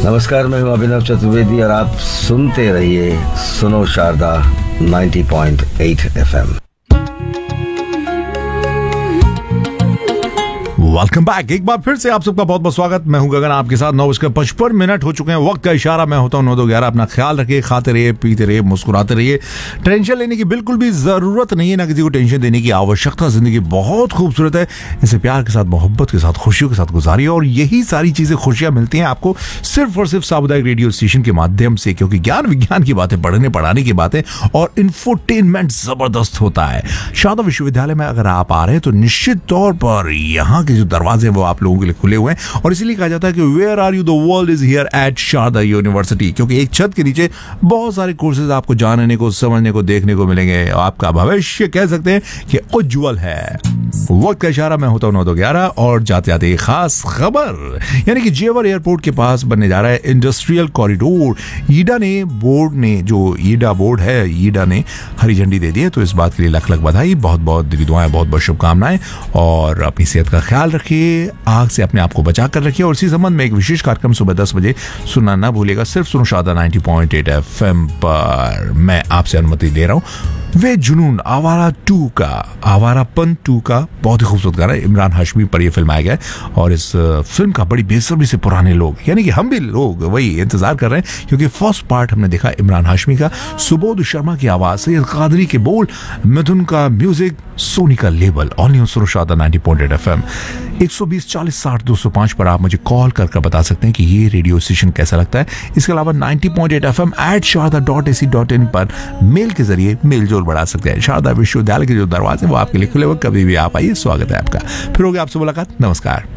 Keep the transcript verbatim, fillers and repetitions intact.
नमस्कार, मैं हूं अभिनव चतुर्वेदी और आप सुनते रहिए सुनो शारदा नब्बे पॉइंट आठ एफएम। Welcome back. एक बार फिर से आप सबका बहुत बहुत स्वागत। मैं हूं गगन, आपके साथ नौ बजकर पचपन मिनट हो चुके हैं। वक्त का इशारा, मैं होता हूं नौ दो ग्यारह। अपना ख्याल रखिए, खाते रहिए, पीते रहिए, मुस्कुराते रहिए। टेंशन लेने की बिल्कुल भी जरूरत नहीं है, ना किसी को टेंशन देने की आवश्यकता। जिंदगी बहुत खूबसूरत है, इसे प्यार के साथ, मोहब्बत के साथ, खुशियों के साथ गुजारिए। और यही सारी चीजें, खुशियां मिलती हैं आपको सिर्फ और सिर्फ सामुदायिक रेडियो स्टेशन के माध्यम से, क्योंकि ज्ञान विज्ञान की बातें, पढ़ने पढ़ाने की बातें और इंफोटेनमेंट जबरदस्त होता है। शारदा विश्वविद्यालय में अगर आप आ रहे हैं तो निश्चित तौर पर यहाँ के जो दरवाजे वो आप लोगों के लिए खुले हुए हैं। और इसीलिए कहा जाता है कि where are you, the world is here eight Sharda university, क्योंकि एक छत के नीचे बहुत सारे कोर्सेज आपको जानने को, समझने को, देखने को मिलेंगे। आपका भविष्य कह सकते हैं कि उज्जवल है। वक्त का इशारा, मैं होता हूं नौ दो ग्यारह। और जाते जाते एक खास खबर, यानी कि जेवर एयरपोर्ट के पास बनने जा रहा है इंडस्ट्रियल कॉरिडोर। ईडा ने बोर्ड ने जो ईडा बोर्ड है, ईडा ने हरी झंडी दे दी है। तो इस बात के लिए लख लख बधाई, बहुत बहुत दिली दुआएं, बहुत बहुत शुभकामनाएं। और अपनी सेहत का ख्याल रखिए, आग से अपने आप को बचा कर रखिए। और इसी संबंध में एक विशेष कार्यक्रम सुबह दस बजे सुनना ना भूलिएगा, सिर्फ सुनो शारदा नब्बे पॉइंट आठ एफएम पर। मैं आपसे अनुमति ले रहा हूं वे जुनून आवारा टू का, आवारापन टू का बहुत ही खूबसूरत गाना है। इमरान हाशमी पर यह फिल्म आया गया है और इस फिल्म का बड़ी बेसब्री से पुराने लोग, यानी कि हम भी लोग, वही इंतजार कर रहे हैं। क्योंकि फर्स्ट पार्ट हमने देखा इमरान हाशमी का, सुबोध शर्मा की आवाज, सैयद कादरी के बोल, मिथुन का म्यूजिक, सोनी का लेबल। ऑनली ऑन सुनो शारदा नब्बे पॉइंट आठ एफएम। एक सौ बीस चालीस साठ दो सौ पाँच पर आप मुझे कॉल कर कर बता सकते हैं कि ये रेडियो स्टेशन कैसा लगता है। इसके अलावा नब्बे पॉइंट आठ FM eight Sharda dot AC dot in पर मेल के जरिए मेल जोल बढ़ा सकते हैं। शारदा विश्वविद्यालय के जो दरवाजे वो आपके लिए खुले हुए, कभी भी आप आइए, स्वागत है आपका। फिर होगी आपसे मुलाकात। नमस्कार।